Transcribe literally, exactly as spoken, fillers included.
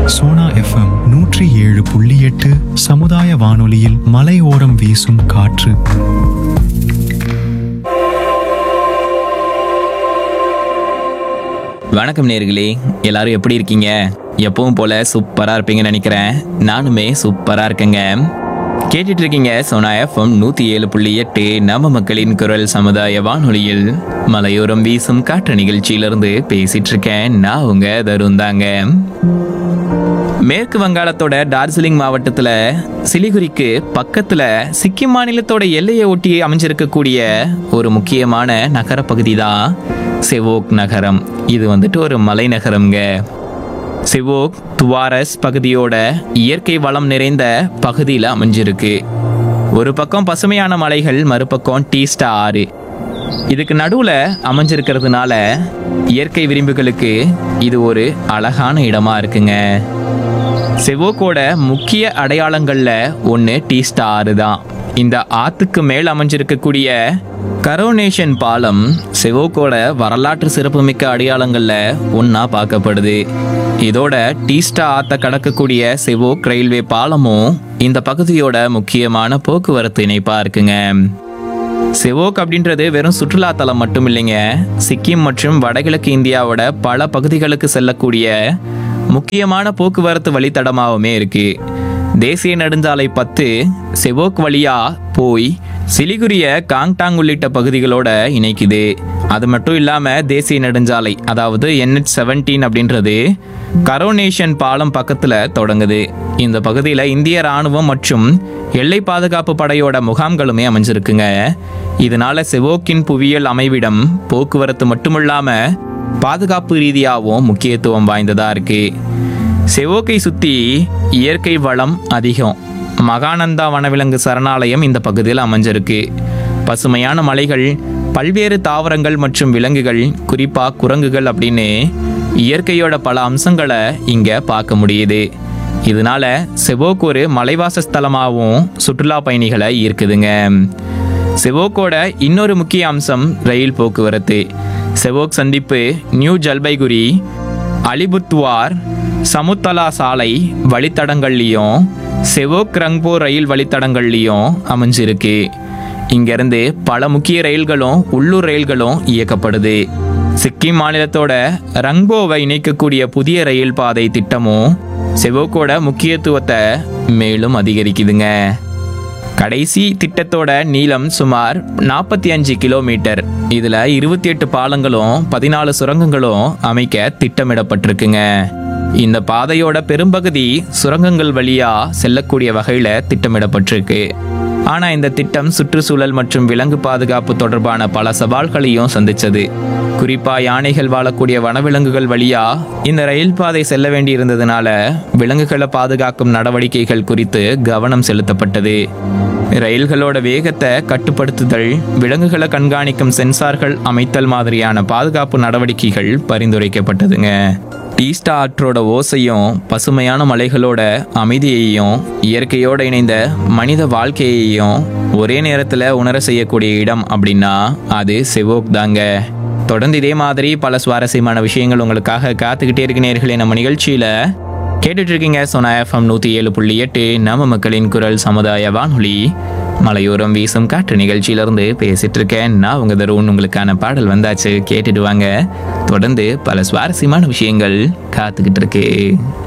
Sona FM நூற்றி ஏழு புள்ளி எட்டு சமுதாய வானொலியில் மலையோரம் வீசும் காற்று. வணக்கம் நேயர்களே, எல்லாரும் எப்படி இருக்கீங்க? எப்பவும் போல சூப்பரா இருப்பீங்கன்னு நினைக்கிறேன். நானுமே சூப்பரா இருக்கேங்க. கேட்டுட்டு இருக்கீங்க சோனா எஃப்எம் நூத்தி ஏழு புள்ளி எட்டு நம்ம மக்களின் குரல் சமுதாய வானொலியில் மலையோரம் வீசும் காற்று நிகழ்ச்சியிலிருந்து பேசிட்டு இருக்கேன். நான் உங்க தருண் தாங்க. மேற்கு வங்காளத்தோட டார்ஜிலிங் மாவட்டத்துல சிலிகுரிக்கு பக்கத்துல சிக்கிம் மாநிலத்தோட எல்லையை ஒட்டி அமைஞ்சிருக்கக்கூடிய ஒரு முக்கியமான நகர பகுதி தான் செவோக் நகரம். இது வந்துட்டு ஒரு மலை நகரம்ங்க. செவோக் துவாரஸ் பகுதியோட இயற்கை வளம் நிறைந்த பகுதியில் அமைஞ்சிருக்கு. ஒரு பக்கம் பசுமையான மலைகள், மறுபக்கம் டீஸ்டா ஆறு. இதுக்கு நடுவுல அமைஞ்சிருக்கிறதுனால இயற்கை விரும்பிகளுக்கு இது ஒரு அழகான இடமா இருக்குங்க. செவோக்கோட முக்கிய அடையாளங்கள்ல ஒன்று டீஸ்டா ஆறு தான். இந்த ஆத்துக்கு மேல் அமைஞ்சிருக்கக்கூடிய கரோனேஷன் பாலம் செவோக்கோட வரலாற்று சிறப்புமிக்க அடையாளங்கள்ல ஒன்னா பார்க்கப்படுது. இதோட டீஸ்டா ஆத்த கடக்கக்கூடிய செவோக் ரயில்வே பாலமும் இந்த பகுதியோட முக்கியமான போக்குவரத்து இணைப்பா இருக்குங்க. செவோக் அப்படின்றது வெறும் சுற்றுலா தலம் மட்டும் இல்லைங்க, சிக்கிம் மற்றும் வடகிழக்கு இந்தியாவோட பல பகுதிகளுக்கு செல்லக்கூடிய முக்கியமான போக்குவரத்து வழித்தடமாகவுமே இருக்கு. தேசிய நெடுஞ்சாலை பத்து செவோக் வழியா போய் சிலிகுரிய காங்டாங் உள்ளிட்ட பகுதிகளோட இணைக்குது. அது மட்டும் இல்லாம தேசிய நெடுஞ்சாலை அதாவது என்ஹெச் செவன்டீன் அப்படின்றது கரோனேஷன் பாலம் பக்கத்துல தொடங்குது. இந்த பகுதியில இந்திய ராணுவம் மற்றும் எல்லை பாதுகாப்பு படையோட முகாம்களுமே அமைஞ்சிருக்குங்க. இதனால செவோக்கின் புவியியல் அமைவிடம் போக்குவரத்து மட்டுமில்லாம பாதுகாப்பு ரீதியாகவும் முக்கியத்துவம் வாய்ந்ததா இருக்கு. செவோக்கை சுத்தி இயற்கை வளம் அதிகம். மகானந்தா வனவிலங்கு சரணாலயம் இந்த பகுதியில் அமைஞ்சிருக்கு. பசுமையான மலைகள், பல்வேறு தாவரங்கள் மற்றும் விலங்குகள், குறிப்பா குரங்குகள் அப்படின்னு இயற்கையோட பல அம்சங்களை இங்க பார்க்க முடியுது. இதனால செவோக் ஒரு மலைவாச ஸ்தலமாகவும் சுற்றுலா பயணிகளை ஈர்க்குதுங்க. செவோக்கோட இன்னொரு முக்கிய அம்சம் ரயில் போக்குவரத்து. செவோக் சந்திப்பு நியூ ஜல்பைகுரி, அலிபுத்வார், சமுத்தலா சாலை வழித்தடங்கள்லையும் செவோக் ரங்பூர் ரயில் வழித்தடங்கள்லையும் அமைஞ்சிருக்கு. இங்கிருந்து பல முக்கிய ரயில்களும் உள்ளூர் ரயில்களும் இயக்கப்படுது. சிக்கிம் மாநிலத்தோட ரங்போவை இணைக்கக்கூடிய புதிய ரயில் பாதை திட்டமும் செவோக்கோட முக்கியத்துவத்தை மேலும் அதிகரிக்குதுங்க. கடைசி திட்டத்தோட நீளம் சுமார் நாற்பத்தி அஞ்சு கிலோமீட்டர். இதுல இருபத்தி எட்டு பாலங்களும் பதினாலு சுரங்கங்களும் அமைக்க திட்டமிடப்பட்டிருக்குங்க. இந்த பாதையோட பெரும்பகுதி சுரங்கங்கள் வழியா செல்லக்கூடிய வகையில திட்டமிடப்பட்டிருக்கு. ஆனா இந்த திட்டம் சுற்றுச்சூழல் மற்றும் விலங்கு பாதுகாப்பு தொடர்பான பல சவால்களையும் சந்திச்சது. குறிப்பா யானைகள் வாழக்கூடிய வனவிலங்குகள் வழியா இந்த ரயில் பாதை செல்ல வேண்டி இருந்ததுனால விலங்குகளை பாதுகாக்கும் நடவடிக்கைகள் குறித்து கவனம் செலுத்தப்பட்டது. ரயில்களோட வேகத்தை கட்டுப்படுத்துதல், விலங்குகளை கண்காணிக்கும் சென்சார்கள் அமைத்தல் மாதிரியான பாதுகாப்பு நடவடிக்கைகள் பரிந்துரைக்கப்பட்டதுங்க. டீஸ்டா ஆற்றோட ஓசையும் பசுமையான மலைகளோட அமைதியையும் இயற்கையோட இணைந்த மனித வாழ்க்கையையும் ஒரே நேரத்தில் உணர செய்யக்கூடிய இடம் அப்படின்னா அது செவோக் தாங்க. தொடர்ந்து இதே மாதிரி பல சுவாரஸ்யமான விஷயங்கள் உங்களுக்காக காத்துக்கிட்டே இருக்க நேயர்களே. நம்ம நிகழ்ச்சியில கேட்டுட்டு இருக்கீங்க சோனா எஃப்எம் நூத்தி ஏழு புள்ளி எட்டு நம்ம மக்களின் குரல் சமுதாய வானொலி மலையோரம் வீசும் காற்று நிகழ்ச்சியிலிருந்து பேசிட்டு இருக்கேன். நான் உங்க தருண். உங்களுக்கான பாடல் வந்தாச்சு, கேட்டுட்டு வாங்க. தொடர்ந்து பல சுவாரஸ்யமான விஷயங்கள் காத்துக்கிட்டு இருக்கு.